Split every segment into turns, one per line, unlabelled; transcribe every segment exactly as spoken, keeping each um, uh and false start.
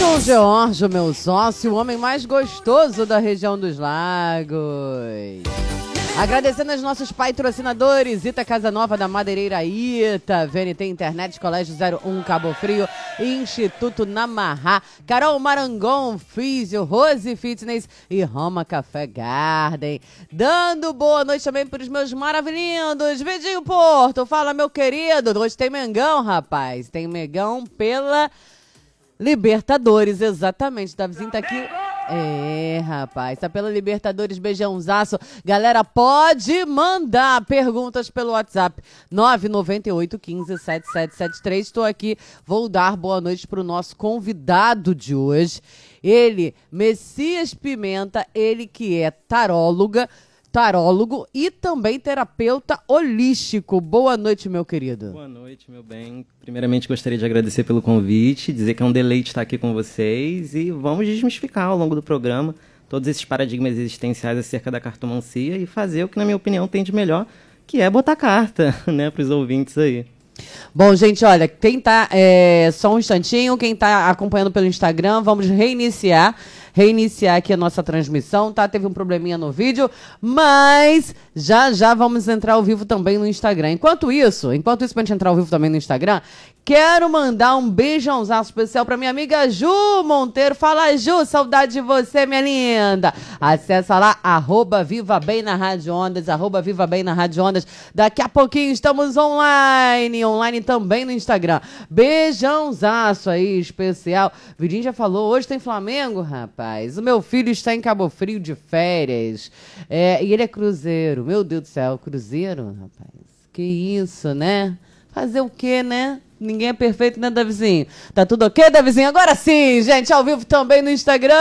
Cleiton George, meu sócio, o homem mais gostoso da região dos lagos. Agradecendo aos nossos patrocinadores, Ita Casa Nova da Madeireira Ita, V N T Internet, Colégio zero um Cabo Frio, Instituto Namarra, Carol Marangon, Físio, Rose Fitness e Roma Café Garden. Dando boa noite também para os meus maravilhindos. Vidinho Porto, fala meu querido, hoje tem Mengão, rapaz, tem Mengão pela Libertadores, exatamente, Davizinho tá aqui. É, rapaz, tá pela Libertadores, beijãozaço. Galera, pode mandar perguntas pelo WhatsApp nove nove oito um cinco sete sete sete três. Estou aqui, vou dar boa noite pro nosso convidado de hoje. Ele, Messias Pimenta, ele que é taróloga, tarólogo e também terapeuta holístico. Boa noite, meu querido.
Boa noite, meu bem. Primeiramente, gostaria de agradecer pelo convite, dizer que é um deleite estar aqui com vocês e vamos desmistificar ao longo do programa todos esses paradigmas existenciais acerca da cartomancia e fazer o que, na minha opinião, tem de melhor, que é botar carta, né, para os ouvintes aí.
Bom, gente, olha, quem tá, é, só um instantinho, quem tá acompanhando pelo Instagram, vamos reiniciar, reiniciar aqui a nossa transmissão, tá? Teve um probleminha no vídeo, mas já já vamos entrar ao vivo também no Instagram. Enquanto isso, enquanto isso pra gente entrar ao vivo também no Instagram, quero mandar um beijãozaço especial pra minha amiga Ju Monteiro. Fala, Ju, saudade de você, minha linda. Acessa lá, arroba Viva Bem na Rádio Ondas, arroba Viva Bem na Rádio Ondas. Daqui a pouquinho estamos online, online também no Instagram. Beijãozaço aí, especial. Vidinho já falou, hoje tem Flamengo, rapaz. O meu filho está em Cabo Frio de férias. É, e ele é cruzeiro. Meu Deus do céu, cruzeiro, rapaz. Que isso, né? Fazer o quê, né? Ninguém é perfeito, né, Davizinho? Tá tudo ok, Davizinho? Agora sim, gente, ao vivo também no Instagram.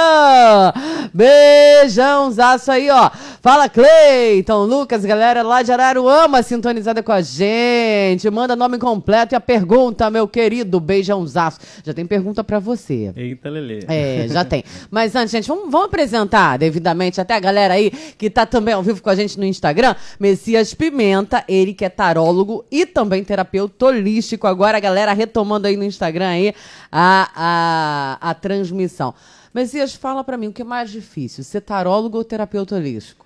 Beijãozaço aí, ó. Fala, Cleiton, Lucas, galera lá de Araruama sintonizada com a gente. Manda nome completo e a pergunta, meu querido. Beijãozaço. Já tem pergunta pra você.
Eita, Lelê.
É, já tem. Mas antes, gente, vamos, vamos apresentar devidamente até a galera aí que tá também ao vivo com a gente no Instagram. Messias Pimenta, ele que é tarólogo e também terapeuta holístico. Agora a galera retomando aí no Instagram aí a, a, a transmissão. Messias, fala pra mim, o que é mais difícil, ser tarólogo ou terapeuta holístico?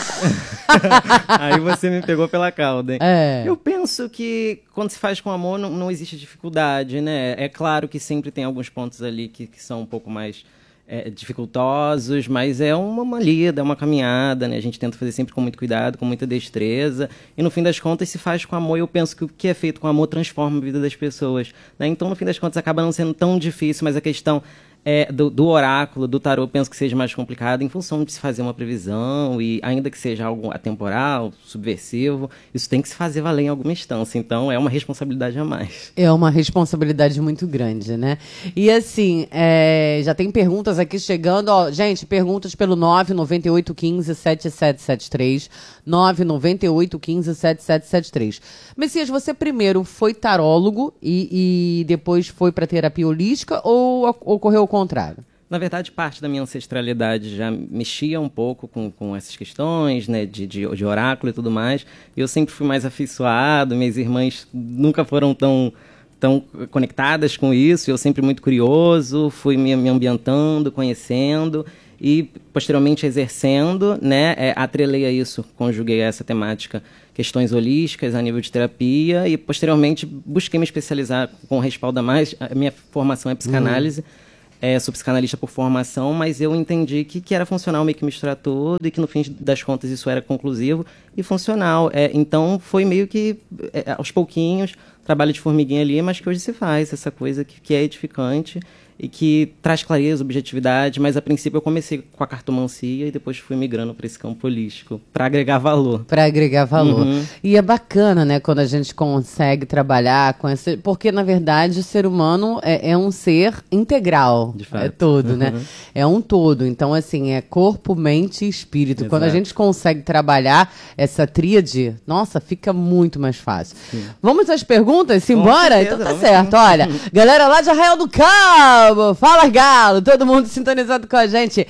Aí você me pegou pela cauda, hein?
É.
Eu penso que quando se faz com amor não, não existe dificuldade, né? É claro que sempre tem alguns pontos ali que, que são um pouco mais é, dificultosos, mas é uma, uma lida, é uma caminhada, né? A gente tenta fazer sempre com muito cuidado, com muita destreza, e no fim das contas se faz com amor, e eu penso que o que é feito com amor transforma a vida das pessoas, né? Então no fim das contas acaba não sendo tão difícil, mas a questão É, do, do oráculo, do tarô, eu penso que seja mais complicado em função de se fazer uma previsão e ainda que seja algo atemporal, subversivo, isso tem que se fazer valer em alguma instância, então é uma responsabilidade a mais.
É uma responsabilidade muito grande, né? E assim, é, já tem perguntas aqui chegando, ó, gente, perguntas pelo nove nove oito um cinco sete sete sete três, nove nove oito um cinco sete sete sete três. Messias, você primeiro foi tarólogo e, e depois foi para terapia holística ou ocorreu o contrário?
Na verdade, parte da minha ancestralidade já mexia um pouco com, com essas questões, né, de, de, de oráculo e tudo mais. Eu sempre fui mais afeiçoado, minhas irmãs nunca foram tão, tão conectadas com isso, eu sempre muito curioso, fui me, me ambientando, conhecendo e, posteriormente, exercendo, né, é, atrelei a isso, conjuguei a essa temática, questões holísticas a nível de terapia e, posteriormente, busquei me especializar com respaldo a mais. A minha formação é psicanálise, uhum. É, sou psicanalista por formação, mas eu entendi que, que era funcional meio que misturar tudo e que no fim das contas isso era conclusivo e funcional. É, então foi meio que é, aos pouquinhos, trabalho de formiguinha ali, mas que hoje se faz essa coisa que, que é edificante e que traz clareza, objetividade, mas a princípio eu comecei com a cartomancia e depois fui migrando para esse campo holístico, para agregar valor.
Para agregar valor.
Uhum.
E é bacana, né, quando a gente consegue trabalhar com esse... Porque, na verdade, o ser humano é, é um ser integral.
De fato.
É todo,
uhum.
né? É um todo. Então, assim, é corpo, mente e espírito.
Exato.
Quando a gente consegue trabalhar essa tríade, nossa, fica muito mais fácil. Sim. Vamos às perguntas? Simbora?
Certeza,
então tá
vamos
certo.
sim.
Olha, galera lá de Arraial do Cabo, fala, Galo! Todo mundo sintonizado com a gente.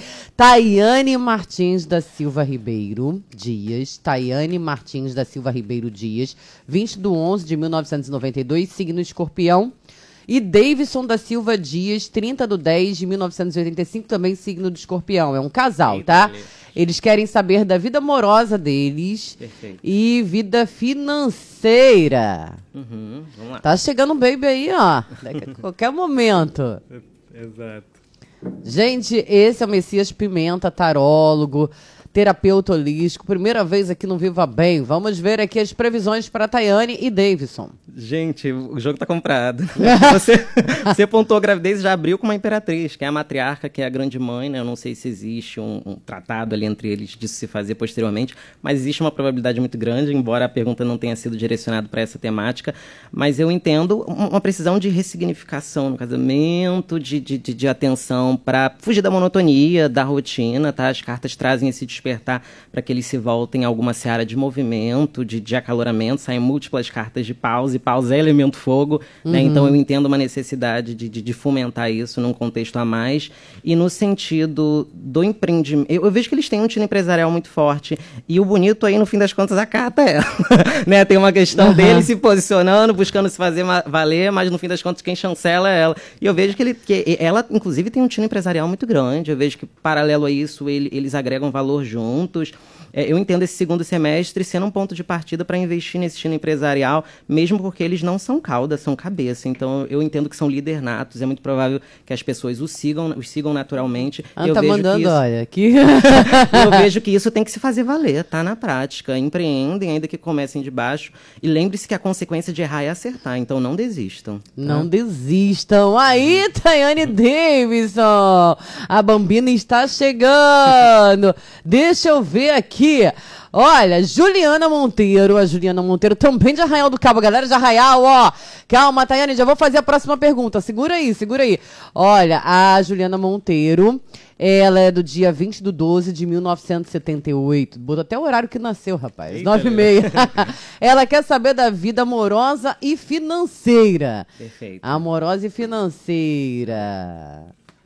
Tayane Martins da Silva Ribeiro Dias. Tayane Martins da Silva Ribeiro Dias. vinte de onze de mil novecentos e noventa e dois, signo Escorpião. E Davidson da Silva Dias, trinta de dez de mil novecentos e oitenta e cinco, também signo de escorpião. É um casal,
Eita,
tá?
beleza.
Eles querem saber da vida amorosa deles.
Perfeito.
E vida financeira.
Uhum, vamos lá.
Tá chegando um baby aí, ó. Daqui a qualquer momento.
Exato.
Gente, esse é o Messias Pimenta, tarólogo, terapeuta holístico. Primeira vez aqui no Viva Bem. Vamos ver aqui as previsões para Tayane e Davidson.
Gente, o jogo tá comprado. Você, você apontou a gravidez e já abriu com uma imperatriz, que é a matriarca, que é a grande mãe, né? Eu não sei se existe um, um tratado ali entre eles disso se fazer posteriormente, mas existe uma probabilidade muito grande, embora a pergunta não tenha sido direcionada para essa temática. Mas eu entendo uma precisão de ressignificação no casamento, de, de, de, de atenção para fugir da monotonia, da rotina, tá? As cartas trazem esse despertar para que eles se voltem a alguma seara de movimento, de, de acaloramento, saem múltiplas cartas de pausa, e pausa é elemento fogo, uhum. né? Então eu entendo uma necessidade de, de, de fomentar isso num contexto a mais, e no sentido do empreendimento, eu, eu vejo que eles têm um tino empresarial muito forte, e o bonito aí, no fim das contas, acata ela, né? Tem uma questão uhum. dele se posicionando, buscando se fazer valer, mas no fim das contas quem chancela é ela, e eu vejo que, ele, que ela, inclusive, tem um tino empresarial muito grande, eu vejo que, paralelo a isso, ele, eles agregam valor juntos. É, eu entendo esse segundo semestre sendo um ponto de partida para investir nesse tino empresarial, mesmo porque eles não são cauda, são cabeça. Então, eu entendo que são líder natos, é muito provável que as pessoas os sigam, os sigam naturalmente.
Ah,
eu
tá
vejo
mandando,
que isso,
olha, aqui.
eu vejo que isso tem que se fazer valer, tá? Na prática. Empreendem, ainda que comecem de baixo. E lembre-se que a consequência de errar é acertar, então não desistam. Tá?
Não desistam. Aí, Tayane Davidson, a Bambina está chegando. Deixa eu ver aqui. Olha, Juliana Monteiro, a Juliana Monteiro também de Arraial do Cabo, galera de Arraial, ó, calma, Tayane, já vou fazer a próxima pergunta, segura aí, segura aí. Olha, a Juliana Monteiro, ela é do dia vinte de doze de mil novecentos e setenta e oito, botou até o horário que nasceu, rapaz, nove e meia. Ela quer saber da vida amorosa e financeira.
Perfeito.
Amorosa e financeira.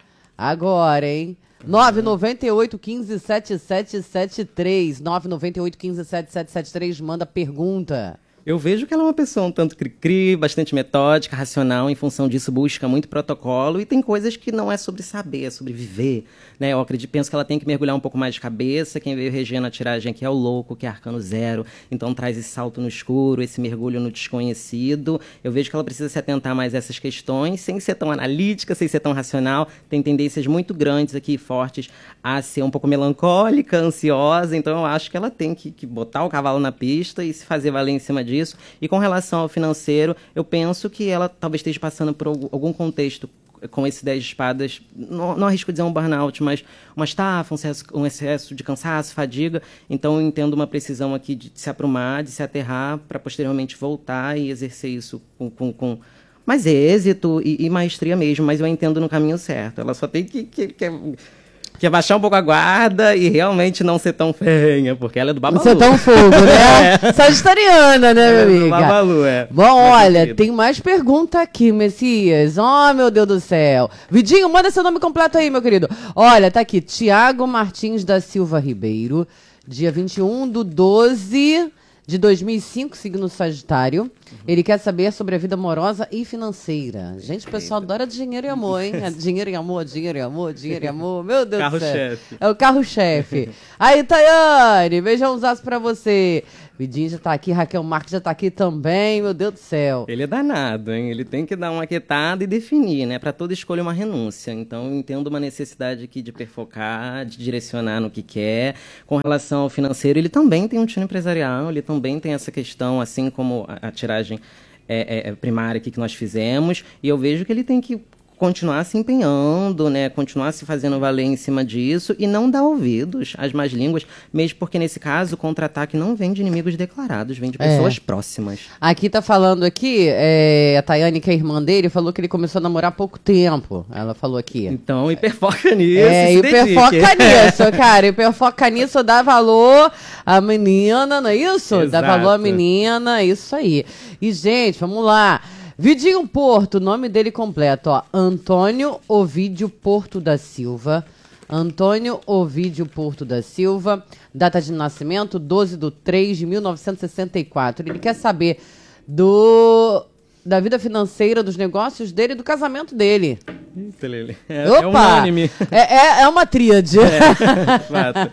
Agora, hein? nove nove oito, um cinco, sete sete sete três. nove nove oito, um cinco, sete sete sete três. Manda pergunta.
Eu vejo que ela é uma pessoa um tanto cri-cri, bastante metódica, racional, em função disso busca muito protocolo, e tem coisas que não é sobre saber, é sobre viver, né? Eu acredito, penso que ela tem que mergulhar um pouco mais de cabeça. Quem veio regendo a tiragem aqui é o louco, que é arcano zero, então traz esse salto no escuro, esse mergulho no desconhecido. Eu vejo que ela precisa se atentar mais a essas questões, sem ser tão analítica, sem ser tão racional. Tem tendências muito grandes aqui, fortes, a ser um pouco melancólica, ansiosa, então eu acho que ela tem que, que botar o cavalo na pista e se fazer valer em cima disso. Disso. E com relação ao financeiro, eu penso que ela talvez esteja passando por algum contexto com esse dez de espadas, não, não arrisco dizer um burnout, mas uma estafa, um excesso, um excesso de cansaço, fadiga. Então eu entendo uma precisão aqui de se aprumar, de se aterrar, para posteriormente voltar e exercer isso com, com, com mais êxito e, e maestria mesmo, mas eu entendo no caminho certo. Ela só tem que... que, que que é baixar um pouco a guarda e realmente não ser tão feinha, porque ela é do Babalu.
Não ser tão fogo, né?
É.
Sagitariana, né,
Ela
minha
é do
amiga?
Babalu, é.
Bom,
Mas
olha,
querida,
tem mais pergunta aqui, Messias. Oh, meu Deus do céu. Vidinho, manda seu nome completo aí, meu querido. Olha, tá aqui, Tiago Martins da Silva Ribeiro, dia vinte e um do doze de dois mil e cinco, signo Sagitário. Uhum. Ele quer saber sobre a vida amorosa e financeira. Gente, o pessoal adora dinheiro e amor, hein? É dinheiro e amor, dinheiro e amor, dinheiro e amor. Meu Deus do céu.
Carro-chefe.
É o carro-chefe. Aí, Tayane, beijãozaço pra você. Vidinho já tá aqui, Raquel Marques já tá aqui também, meu Deus do céu.
Ele é danado, hein? Ele tem que dar uma quietada e definir, né? Para toda escolha uma renúncia. Então, eu entendo uma necessidade aqui de perfocar, de direcionar no que quer. Com relação ao financeiro, ele também tem um tino empresarial, ele também tem essa questão, assim como a, a tiragem é, é, primária aqui que nós fizemos. E eu vejo que ele tem que continuar se empenhando, né? Continuar se fazendo valer em cima disso e não dar ouvidos às más línguas, mesmo porque, nesse caso, o contra-ataque não vem de inimigos declarados, vem de pessoas
é.
próximas.
Aqui tá falando aqui, é, a Tayane, que é irmã dele, falou que ele começou a namorar há pouco tempo. Ela falou aqui.
Então, hiperfoca nisso.
É, hiperfoca nisso, cara. Hiperfoca nisso, dá valor à menina, não é isso?
Exato.
Dá valor à menina, isso aí. E, gente, vamos lá. Vidinho Porto, nome dele completo, ó, Antônio Ovídio Porto da Silva. Antônio Ovídio Porto da Silva, data de nascimento doze de três de mil novecentos e sessenta e quatro. Ele quer saber do da vida financeira, dos negócios dele e do casamento dele.
Eita, Lili. É,
Opa!
é unânime.
É, é, é uma tríade.
É, fato.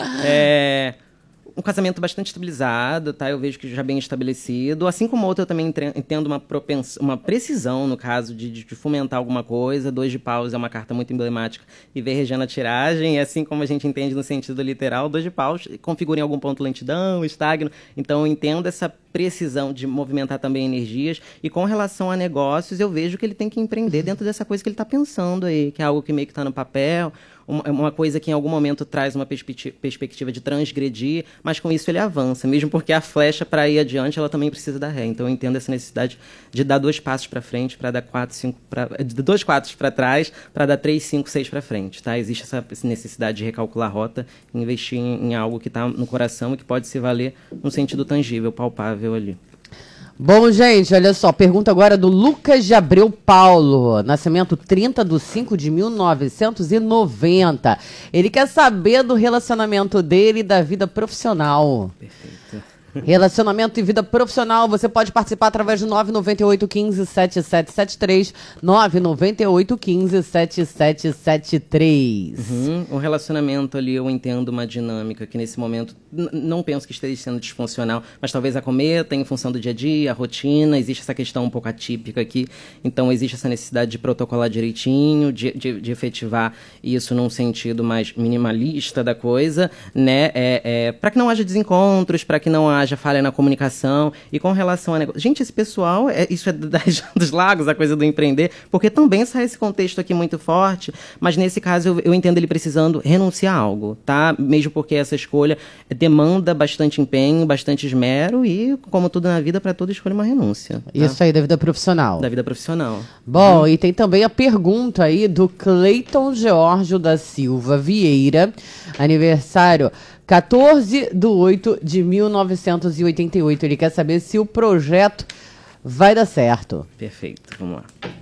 É... Um casamento bastante estabilizado, tá? Eu vejo que já bem estabelecido. Assim como outro, eu também entendo uma, propens... uma precisão, no caso, de, de fomentar alguma coisa. Dois de paus é uma carta muito emblemática e vem regendo a tiragem. E assim como a gente entende no sentido literal, dois de paus configura em algum ponto lentidão, estagno. Então, eu entendo essa precisão de movimentar também energias. E com relação a negócios, eu vejo que ele tem que empreender dentro dessa coisa que ele está pensando aí, que é algo que meio que está no papel. Uma coisa que em algum momento traz uma perspectiva de transgredir, mas com isso ele avança, mesmo porque a flecha, para ir adiante, ela também precisa dar ré. Então eu entendo essa necessidade de dar dois passos para frente, para dar quatro, cinco, pra, de dois quatro para trás, para dar três, cinco, seis para frente. Tá? Existe essa necessidade de recalcular a rota e investir em, em algo que está no coração e que pode se valer no sentido tangível, palpável ali.
Bom, gente, olha só, pergunta agora do Lucas de Abreu Paulo, nascimento trinta de cinco de mil novecentos e noventa. Ele quer saber do relacionamento dele e da vida profissional.
Perfeito.
Relacionamento e vida profissional, você pode participar através do nove nove oito um cinco sete sete sete três, nove nove oito um cinco sete sete sete três.
Uhum. O relacionamento ali, eu entendo uma dinâmica que nesse momento, n- não penso que esteja sendo disfuncional, mas talvez acometa em função do dia a dia, a rotina, existe essa questão um pouco atípica aqui, então existe essa necessidade de protocolar direitinho, de, de, de efetivar isso num sentido mais minimalista da coisa, né, é, é, para que não haja desencontros, para que não haja falha na comunicação. E com relação a negócio, gente, esse pessoal, é, isso é da região dos lagos, a coisa do empreender, porque também sai esse contexto aqui muito forte, mas nesse caso eu, eu entendo ele precisando renunciar a algo, tá? Mesmo porque essa escolha demanda bastante empenho, bastante esmero e, como tudo na vida, para toda escolha uma renúncia. Tá?
Isso aí da vida profissional.
Da vida profissional.
Bom, uhum. E tem também a pergunta aí do Cleiton Georgio da Silva Vieira, aniversário quatorze de oito de mil novecentos e oitenta e oito. Ele quer saber se o projeto vai dar certo.
Perfeito, vamos lá.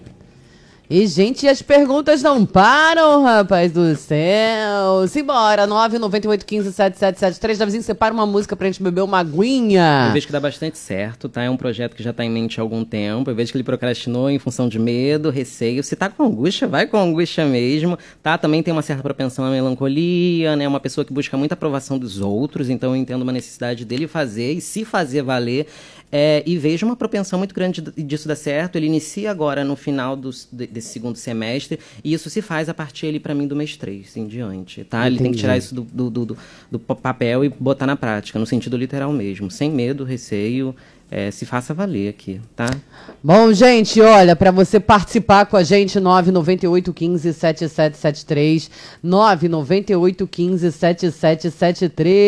E, gente, as perguntas não param, rapaz do céu. Simbora, nove nove oito um cinco sete sete sete três. Davizinho, separa uma música pra gente beber uma aguinha.
Eu vejo que dá bastante certo, tá? É um projeto que já tá em mente há algum tempo. Eu vejo que ele procrastinou em função de medo, receio. Se tá com angústia, vai com angústia mesmo, tá? Também tem uma certa propensão à melancolia, né? Uma pessoa que busca muita aprovação dos outros, então eu entendo uma necessidade dele fazer e se fazer valer. É, e vejo uma propensão muito grande disso dar certo. Ele inicia agora no final do, desse segundo semestre, e isso se faz a partir, ali, para mim, do mês três em diante, tá? Ele tem que tirar isso do, do, do, do papel e botar na prática, no sentido literal mesmo, sem medo, receio, é, se faça valer aqui, tá?
Bom, gente, olha, para você participar com a gente, nove nove oito um cinco sete sete sete três, nove nove oito um cinco sete sete sete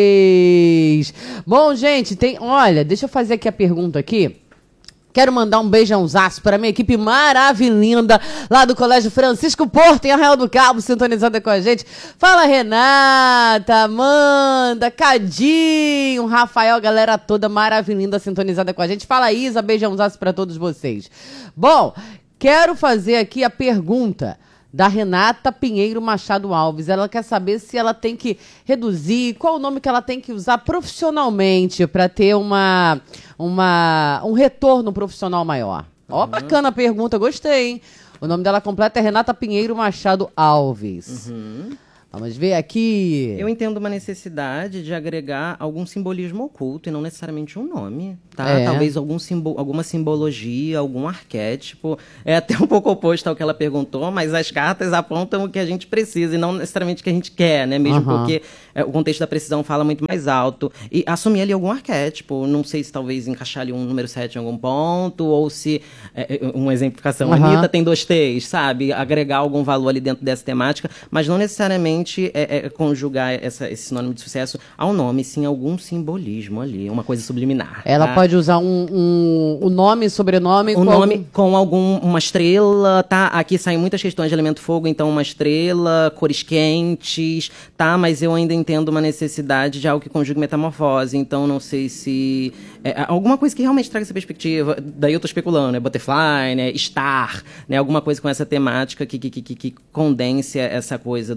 três. Bom, gente, tem, olha, deixa eu fazer aqui a pergunta aqui. Quero mandar um beijãozaço para minha equipe maravilhosa lá do Colégio Francisco Porto, em Arraial do Cabo, sintonizada com a gente. Fala, Renata, Amanda, Cadinho, Rafael, galera toda maravilhosa sintonizada com a gente. Fala, Isa, beijãozaço para todos vocês. Bom, quero fazer aqui a pergunta da Renata Pinheiro Machado Alves. Ela quer saber se ela tem que reduzir, qual o nome que ela tem que usar profissionalmente para ter uma, uma, um retorno profissional maior. Ó, uhum. Bacana a pergunta, gostei, hein? O nome dela completa é Renata Pinheiro Machado Alves. Uhum. Vamos ver aqui.
Eu entendo uma necessidade de agregar algum simbolismo oculto e não necessariamente um nome, tá?
É.
Talvez algum simbo- alguma simbologia, algum arquétipo. É até um pouco oposto ao que ela perguntou, mas as cartas apontam o que a gente precisa e não necessariamente o que a gente quer, né? Mesmo uhum. porque é, o contexto da precisão fala muito mais alto. E assumir ali algum arquétipo. Não sei se talvez encaixar ali um número sete em algum ponto, ou se, é, uma exemplificação, uhum. a Anitta tem dois T's, sabe? Agregar algum valor ali dentro dessa temática, mas não necessariamente É, é conjugar essa, esse sinônimo de sucesso ao nome, sim, algum simbolismo ali, uma coisa subliminar.
Ela
tá?
pode usar um, um, um nome, sobrenome...
Um
com
nome
algum...
com algum, uma estrela, tá? Aqui saem muitas questões de elemento fogo, então uma estrela, cores quentes, tá? Mas eu ainda entendo uma necessidade de algo que conjugue metamorfose, então não sei se... É, alguma coisa que realmente traga essa perspectiva, daí eu tô especulando, né? Butterfly, né? Star, né? Alguma coisa com essa temática que, que, que, que condense essa coisa do, do empreendedorismo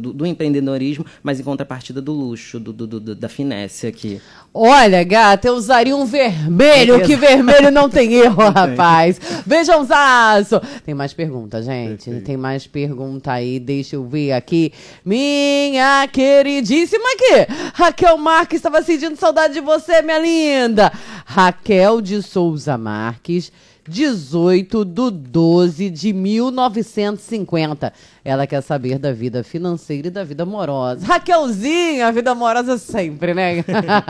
empreendedorismo, mas em contrapartida do luxo, do, do, do, da finesse aqui.
Olha, gata, eu usaria um vermelho, que vermelho não tem erro, rapaz. Beijãozaço. Tem mais pergunta, gente? Perfeito. Tem mais pergunta aí, deixa eu ver aqui. Minha queridíssima aqui, Raquel Marques, estava sentindo saudade de você, minha linda. Raquel de Souza Marques, dezoito de doze de mil novecentos e cinquenta. Ela quer saber da vida financeira e da vida amorosa. Raquelzinha, a vida amorosa sempre, né?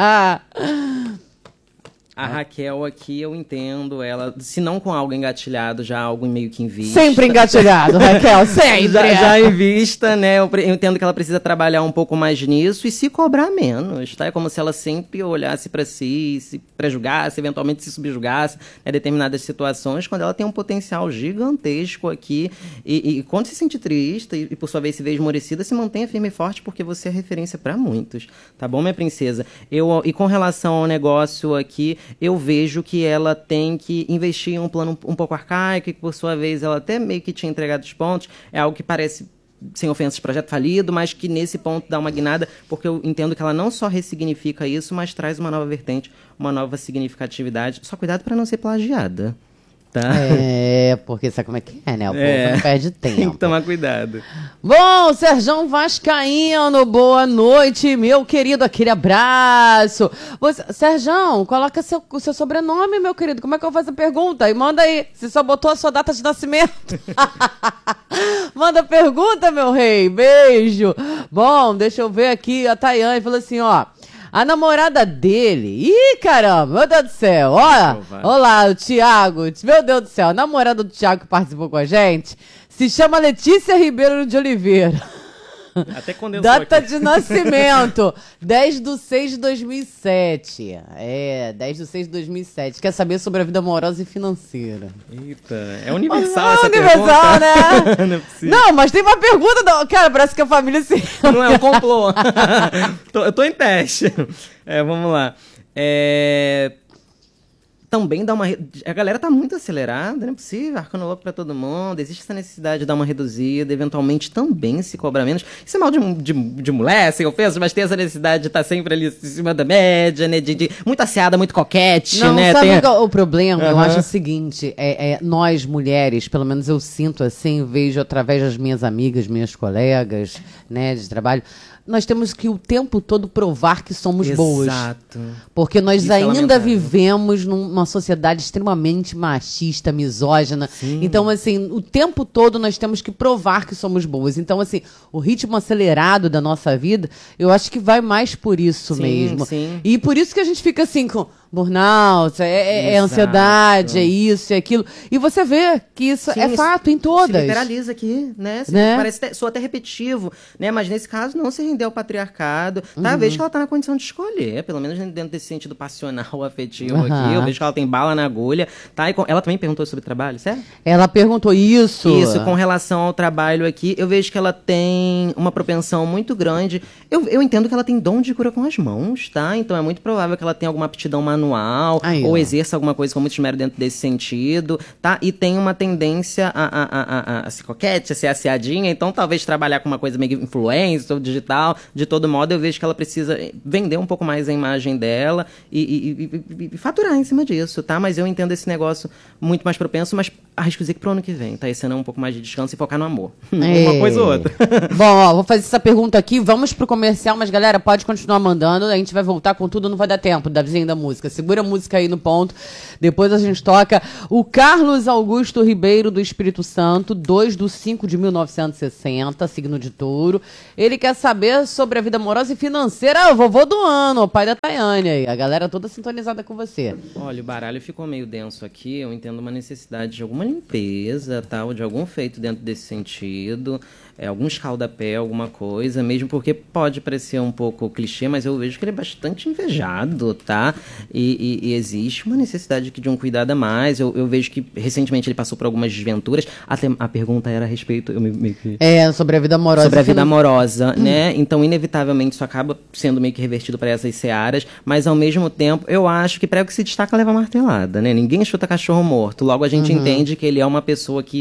A Raquel aqui, eu entendo ela, se não com algo engatilhado, já algo meio que em vista.
Sempre engatilhado, Raquel, sempre.
já, já em vista, né? Eu, eu entendo que ela precisa trabalhar um pouco mais nisso e se cobrar menos, tá? É como se ela sempre olhasse pra si, se prejulgasse, eventualmente se subjugasse em determinadas situações, quando ela tem um potencial gigantesco aqui. E, e quando se sente triste e, e, por sua vez, se vê esmorecida, se mantenha firme e forte, porque você é referência pra muitos, tá bom, minha princesa? Eu, e com relação ao negócio aqui, eu vejo que ela tem que investir em um plano um, um pouco arcaico, e que por sua vez ela até meio que tinha entregado os pontos, é algo que parece, sem ofensas, projeto falido, mas que nesse ponto dá uma guinada, porque eu entendo que ela não só ressignifica isso, mas traz uma nova vertente, uma nova significatividade. Só cuidado para não ser plagiada. Tá?
É, porque sabe como é que é, né? O povo
é,
não perde tempo.
Tem que tomar cuidado.
Bom, Serjão Vascaíno, boa noite, meu querido, aquele abraço. Você, Serjão, coloca seu, o seu sobrenome, meu querido. Como é que eu faço a pergunta? E manda aí, você só botou a sua data de nascimento. Manda pergunta, meu rei, beijo. Bom, deixa eu ver aqui, a Tayane falou assim, ó. A namorada dele, ih, caramba, meu Deus do céu, olha, olá, o Thiago, meu Deus do céu, a namorada do Thiago que participou com a gente se chama Letícia Ribeiro de Oliveira.
Até condensou
Data
aqui.
de nascimento, dez de seis de dois mil e sete. É, dez de seis de dois mil e sete. Quer saber sobre a vida amorosa e financeira.
Eita, é universal
não,
essa
universal,
pergunta.
né?
Não é possível.
Não, mas tem uma pergunta, do... cara, parece que a família se...
Não é um complô. tô, eu tô em teste. É, vamos lá. É... Também dá uma... A galera tá muito acelerada, não é possível, arcando louco pra todo mundo, existe essa necessidade de dar uma reduzida, eventualmente também se cobrar menos. Isso é mal de, de, de mulher, sem ofensa, mas tem essa necessidade de estar tá sempre ali em cima da média, né, de, de muito asseada, muito coquete,
não,
né.
Sabe
tem...
a... o problema? Uhum. Eu acho o seguinte, é, é, nós mulheres, pelo menos eu sinto assim, vejo através das minhas amigas, minhas colegas, né, de trabalho, nós temos que o tempo todo provar que somos
Exato.
boas. Porque nós Isso ainda é vivemos numa sociedade extremamente machista, misógina. Sim. Então, assim, o tempo todo nós temos que provar que somos boas. Então, assim, o ritmo acelerado da nossa vida, eu acho que vai mais por isso sim, mesmo. Sim. E por isso que a gente fica assim com burnout, é, é ansiedade, é isso, é aquilo. E você vê que isso sim, é fato em todas. Se
liberaliza aqui, né? né? Parece até, soa até repetitivo, né? Mas nesse caso não se rendeu ao patriarcado. Tá? Uhum. Eu vejo que ela tá na condição de escolher, pelo menos dentro desse sentido passional, afetivo uhum. aqui. Eu vejo que ela tem bala na agulha. Tá? E com... Ela também perguntou sobre trabalho, certo?
Ela perguntou isso.
Isso, com relação ao trabalho aqui, eu vejo que ela tem uma propensão muito grande. Eu, eu entendo que ela tem dom de cura com as mãos, tá? Então é muito provável que ela tenha alguma aptidão manual anual, aí, ou ó. exerça alguma coisa com muito esmero dentro desse sentido, tá? E tem uma tendência a, a, a, a, a ser coquete, a ser asseadinha, então talvez trabalhar com uma coisa meio influencer ou digital, de todo modo eu vejo que ela precisa vender um pouco mais a imagem dela e, e, e, e faturar em cima disso, tá? Mas eu entendo esse negócio muito mais propenso, mas arrisco dizer que pro ano que vem, tá? Esse ano é um pouco mais de descanso e focar no amor. Uma coisa ou outra.
Bom, ó, vou fazer essa pergunta aqui, vamos pro comercial, mas galera, pode continuar mandando, a gente vai voltar com tudo, não vai dar tempo, da vizinha da música. Segura a música aí no ponto. Depois a gente toca o Carlos Augusto Ribeiro do Espírito Santo, dois de cinco de mil novecentos e sessenta, signo de touro. Ele quer saber sobre a vida amorosa e financeira. Ah, o vovô do ano, o pai da Tayane aí. A galera toda sintonizada com você.
Olha, o baralho ficou meio denso aqui. Eu entendo uma necessidade de alguma limpeza, tal, de algum feito dentro desse sentido. É, algum escaldapé, alguma coisa, mesmo porque pode parecer um pouco clichê, mas eu vejo que ele é bastante invejado, tá? E, e, e existe uma necessidade de um cuidado a mais. Eu, eu vejo que recentemente ele passou por algumas desventuras. Até a pergunta era a respeito... Eu me, me...
É, sobre a vida amorosa.
Sobre a vida amorosa, hum. né? Então, inevitavelmente, isso acaba sendo meio que revertido para essas searas, mas ao mesmo tempo, eu acho que prego que se destaca leva martelada, né? Ninguém chuta cachorro morto. Logo, a gente uhum. entende que ele é uma pessoa que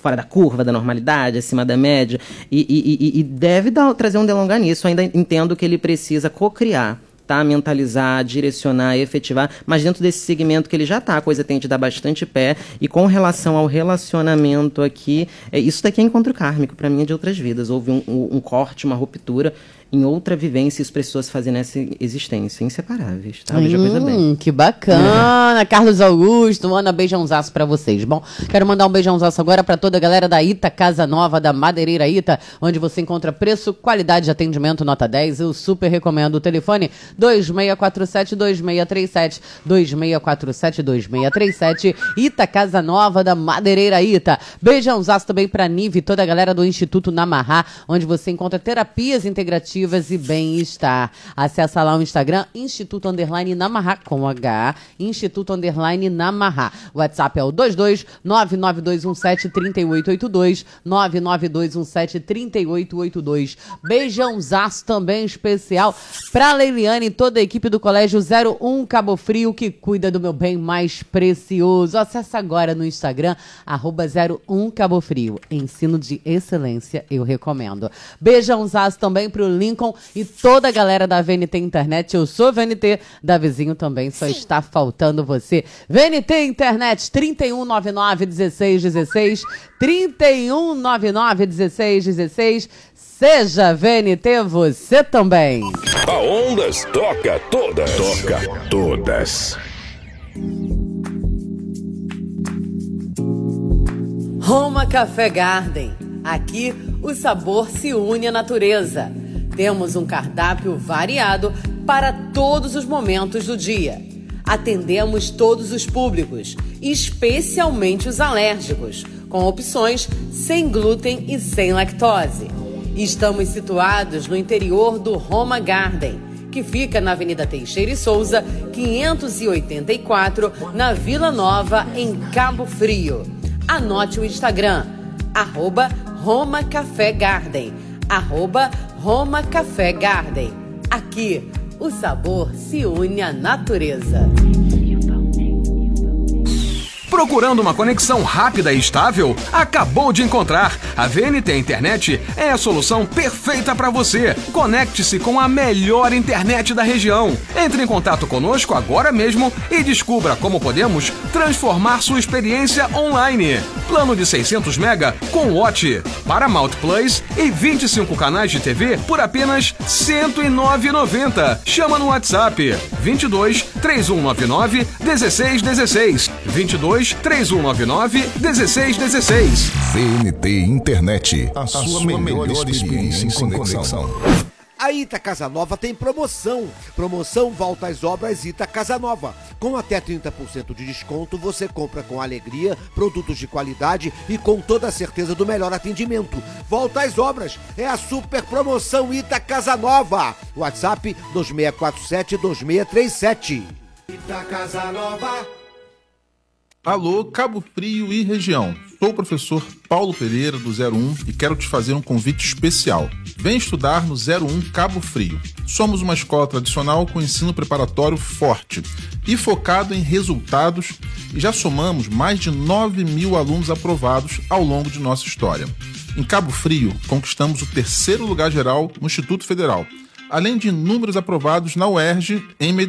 fora da curva, da normalidade, acima da média, e, e, e, e deve dar, trazer um delongar nisso. Eu ainda entendo que ele precisa co-criar, tá? Mentalizar, direcionar, efetivar, mas dentro desse segmento que ele já está, a coisa tem de dar bastante pé, e com relação ao relacionamento aqui, é, isso daqui é encontro kármico, para mim é de outras vidas, houve um, um, um corte, uma ruptura, em outra vivência, isso precisou se fazer nessa existência, inseparáveis, tá? Veja
hum,
coisa bem.
Que bacana, é. Carlos Augusto, manda beijãozaço pra vocês. Bom, quero mandar um beijãozaço agora pra toda a galera da Ita Casa Nova, da Madeireira Ita, onde você encontra preço, qualidade de atendimento, nota dez, eu super recomendo. O telefone dois seis quatro sete, dois seis três sete, dois seis quatro sete, dois seis três sete, Ita Casa Nova, da Madeireira Ita. Beijãozaço também pra Nive e toda a galera do Instituto Namarrá, onde você encontra terapias integrativas e bem-estar. Acesse lá o Instagram, Instituto Underline Namarrá, com H, Instituto Underline Namarrá. O WhatsApp é o dois dois nove nove dois um sete três oito oito dois, nove nove dois um sete três oito oito dois. Beijãozaço também especial pra Leiliane e toda a equipe do Colégio zero um Cabo Frio, que cuida do meu bem mais precioso. Acesse agora no Instagram, arroba zero um Cabo Frio. Ensino de excelência, eu recomendo. Beijãozaço também pro Lincoln e toda a galera da V N T Internet. Eu sou V N T, da Vizinho também, só Sim. está faltando você. V N T Internet, trinta e um noventa e nove, dezesseis dezesseis, trinta e um noventa e nove, dezesseis dezesseis. Seja V N T você também.
A Ondas toca todas. Toca todas.
Roma Café Garden. Aqui o sabor se une à natureza. Temos um cardápio variado para todos os momentos do dia. Atendemos todos os públicos, especialmente os alérgicos, com opções sem glúten e sem lactose. Estamos situados no interior do Roma Garden, que fica na Avenida Teixeira e Souza, quinhentos e oitenta e quatro, na Vila Nova, em Cabo Frio. Anote o Instagram, arroba Roma Café Garden, arroba Roma Café Garden. Aqui, o sabor se une à natureza.
Procurando uma conexão rápida e estável? Acabou de encontrar! A V N T Internet é a solução perfeita para você. Conecte-se com a melhor internet da região. Entre em contato conosco agora mesmo e descubra como podemos transformar sua experiência online. Plano de seiscentos mega com Watch, Paramount Plus e vinte e cinco canais de T V por apenas cento e nove reais e noventa centavos. Chama no WhatsApp vinte e dois, três um nove nove, dezesseis dezesseis. vinte e dois, três um nove nove, dezesseis dezesseis.
V N T Internet, a, a sua, sua melhor, melhor experiência em conexão.
A Ita Casa Nova tem promoção. Promoção Volta às Obras Ita Casa Nova. Com até trinta por cento de desconto, você compra com alegria, produtos de qualidade e com toda a certeza do melhor atendimento. Volta às Obras é a super promoção Ita Casa Nova. WhatsApp dois seis quatro sete, dois seis três sete. Ita Casa Nova.
Alô, Cabo Frio e região. Sou o professor Paulo Pereira, do zero um, e quero te fazer um convite especial. Vem estudar no zero um Cabo Frio. Somos uma escola tradicional com ensino preparatório forte e focado em resultados, e já somamos mais de nove mil alunos aprovados ao longo de nossa história. Em Cabo Frio, conquistamos o terceiro lugar geral no Instituto Federal, além de inúmeros aprovados na U E R J em